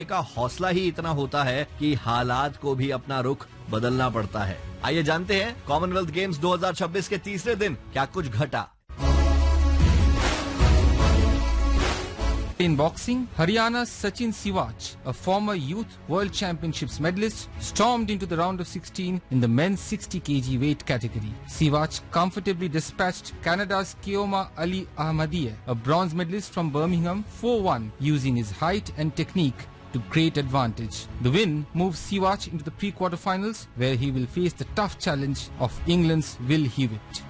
का हौसला ही इतना होता है कि हालात को भी अपना रुख बदलना पड़ता है। आइए जानते हैं कॉमनवेल्थ गेम्स 2026 के तीसरे दिन क्या कुछ घटा। In boxing, Haryana's Sachin Siwach, a former Youth World Championships medalist, stormed into the round of 16 in the men's 60 kg weight category. Siwach comfortably dispatched Canada's Keoma Ali Ahmadiyeh, a bronze medalist from Birmingham, 4-1, using his height and technique to great advantage. The win moves Siwach into the pre-quarterfinals, where he will face the tough challenge of England's Will Hewitt.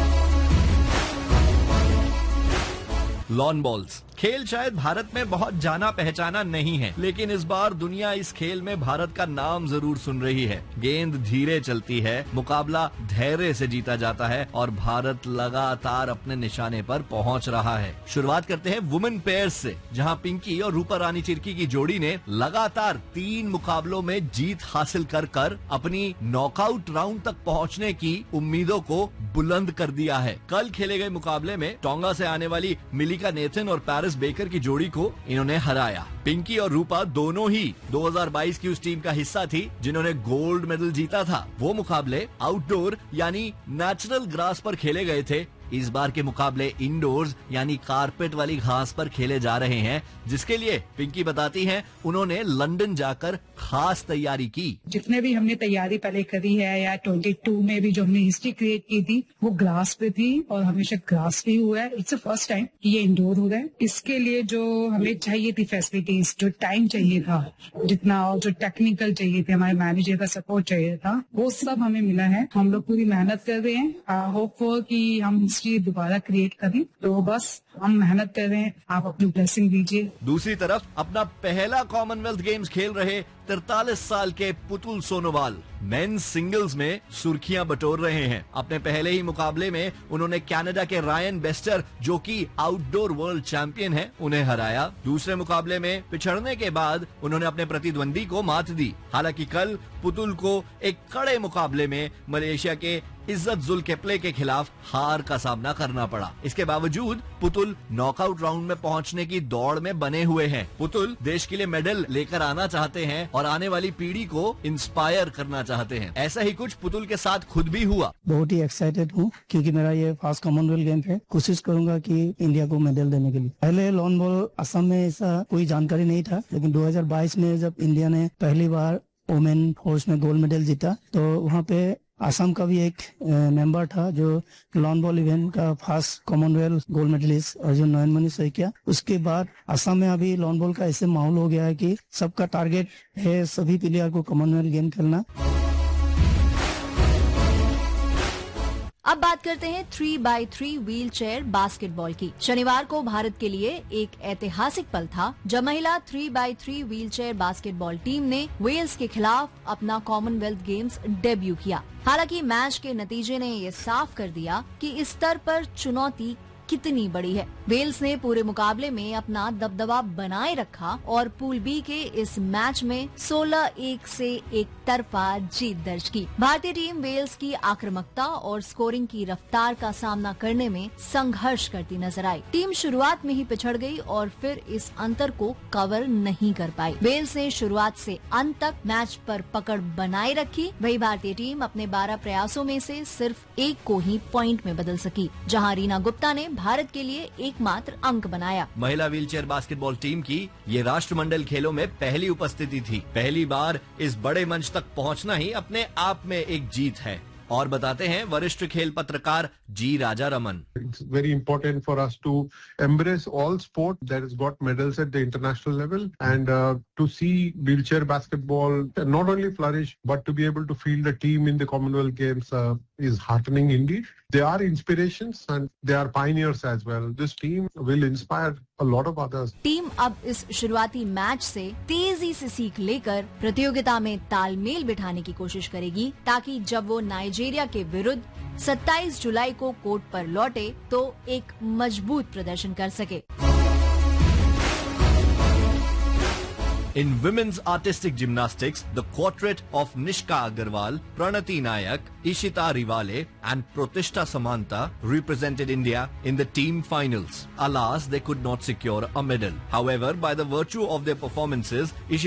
Lawn balls खेल शायद भारत में बहुत जाना पहचाना नहीं है, लेकिन इस बार दुनिया इस खेल में भारत का नाम जरूर सुन रही है। गेंद धीरे चलती है, मुकाबला धैर्य से जीता जाता है और भारत लगातार अपने निशाने पर पहुंच रहा है। शुरुआत करते हैं वुमेन पेयर्स से, जहां पिंकी और रूपा रानी चिरकी की जोड़ी ने लगातार 3 मुकाबलों में जीत हासिल कर अपनी नॉकआउट राउंड तक पहुंचने की उम्मीदों को बुलंद कर दिया है। कल खेले गए मुकाबले में टोंगा से आने वाली मिलिका नेथन और पैरिस बेकर की जोड़ी को इन्होंने हराया। पिंकी और रूपा दोनों ही 2022 की उस टीम का हिस्सा थी जिन्होंने गोल्ड मेडल जीता था। वो मुकाबले आउटडोर यानी नेचुरल ग्रास पर खेले गए थे। इस बार के मुकाबले इंडोर्स यानी कारपेट वाली घास पर खेले जा रहे हैं, जिसके लिए पिंकी बताती हैं उन्होंने लंदन जाकर खास तैयारी की। जितने भी हमने तैयारी पहले करी है या 22 में भी जो हमने हिस्ट्री क्रिएट की थी वो ग्रास पे थी और हमेशा ग्रास पे हुआ है। इट्स फर्स्ट टाइम कि ये इंडोर हो रहा है। इसके लिए जो हमें चाहिए थी फैसिलिटीज, जो टाइम चाहिए था जितना, और जो टेक्निकल चाहिए थे, हमारे मैनेजर का सपोर्ट चाहिए था, वो सब हमें मिला है। हम लोग पूरी मेहनत कर रहे हैं। होपफुल कि हम दोबारा क्रिएट करें, तो बस हम मेहनत कर रहे हैं। आप अपनी ब्लेसिंग दीजिए। दूसरी तरफ अपना पहला कॉमनवेल्थ गेम्स खेल रहे 43 साल के पुतुल सोनोवाल मेंस सिंगल्स में सुर्खियां बटोर रहे हैं। अपने पहले ही मुकाबले में उन्होंने कनाडा के रायन बेस्टर, जो कि आउटडोर वर्ल्ड चैंपियन हैं, उन्हें हराया। दूसरे मुकाबले में पिछड़ने के बाद उन्होंने अपने प्रतिद्वंदी को मात दी। हालांकि कल पुतुल को एक कड़े मुकाबले में मलेशिया के इज्जत जुल केपले के खिलाफ हार का सामना करना पड़ा। इसके बावजूद पुतुल नॉकआउट राउंड में पहुंचने की दौड़ में बने हुए हैं। पुतुल देश के लिए मेडल लेकर आना चाहते हैं और आने वाली पीढ़ी को इंस्पायर करना चाहते हैं। ऐसा ही कुछ पुतुल के साथ खुद भी हुआ। बहुत ही एक्साइटेड हूँ क्योंकि मेरा ये फर्स्ट कॉमनवेल्थ गेम है। कोशिश करूंगा कि इंडिया को मेडल देने के लिए। पहले लॉन बॉल असम में ऐसा कोई जानकारी नहीं था, लेकिन 2022 में जब इंडिया ने पहली बार वुमेन फोर्स में गोल्ड मेडल जीता, तो वहाँ पे असम का भी एक मेंबर था जो लॉन बॉल इवेंट का first Commonwealth gold medallist Arjun नयनमणि Saikia. उसके बाद असम में अभी लॉन बॉल का ऐसे माहौल हो गया है कि सबका टारगेट है सभी प्लेयर को कॉमनवेल्थ गेम खेलना। अब बात करते हैं 3x3 व्हील चेयर बास्केटबॉल की। शनिवार को भारत के लिए एक ऐतिहासिक पल था जब महिला 3x3 wheel chair basketball team ने वेल्स के खिलाफ अपना कॉमनवेल्थ गेम्स डेब्यू किया। हालांकि मैच के नतीजे ने ये साफ कर दिया कि इस स्तर पर चुनौती कितनी बड़ी है। वेल्स ने पूरे मुकाबले में अपना दबदबा बनाए रखा और पूल बी के इस मैच में 16-1 से एक तरफा जीत दर्ज की। भारतीय टीम वेल्स की आक्रामकता और स्कोरिंग की रफ्तार का सामना करने में संघर्ष करती नजर आई। टीम शुरुआत में ही पिछड़ गई और फिर इस अंतर को कवर नहीं कर पाई। वेल्स ने शुरुआत से अंत तक मैच पर पकड़ बनाए रखी। वही भारतीय टीम अपने 12 प्रयासों में से सिर्फ एक को ही पॉइंट में बदल सकी, जहां रीना गुप्ता ने भारत के लिए एकमात्र अंक बनाया। महिला व्हीलचेयर बास्केटबॉल टीम की ये राष्ट्रमंडल खेलों में पहली उपस्थिति थी। पहली बार इस बड़े मंच तक पहुंचना ही अपने आप में एक जीत है। और बताते हैं वरिष्ठ खेल पत्रकार जी राजा Raman. It's very important for us to embrace all sport that has got medals at the international level and to see wheelchair basketball not only flourish but to be able to field a team in the Commonwealth Games is heartening indeed. They are inspirations and they are pioneers as well. This team will inspire a lot of others. Team अब इस शुरुआती match से तेजी से सीख लेकर प्रतियोगिता में तालमेल बिठाने की कोशिश करेगी, ताकि जब वो नाइजीरिया के विरुद्ध 27 जुलाई को कोर्ट पर लौटे तो एक मजबूत प्रदर्शन कर सके। In women's artistic gymnastics, the quartet of Nishka Agarwal, Pranati Nayak, Ishita Rivale and Protishta Samanta represented India in the team finals. Alas, they could not secure a medal. However, by the virtue of their performances,